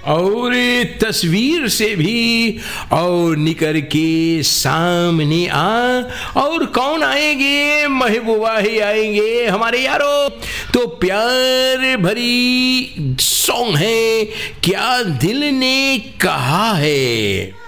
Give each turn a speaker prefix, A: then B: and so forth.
A: और तस्वीर से भी और निकर के सामने आ। और कौन आएंगे? महबूबा ही आएंगे हमारे यारों। तो प्यार भरी सॉन्ग है क्या दिल ने कहा है।